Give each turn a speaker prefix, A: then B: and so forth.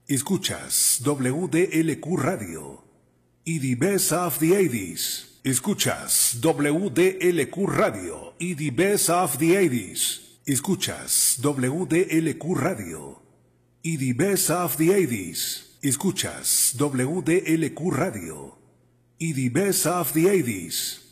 A: Escuchas WDLQ Radio y The Best of the 80s. Escuchas WDLQ Radio y The Best of the 80s. Escuchas WDLQ Radio y The Best of the 80s. Escuchas WDLQ Radio y The Best of the 80s.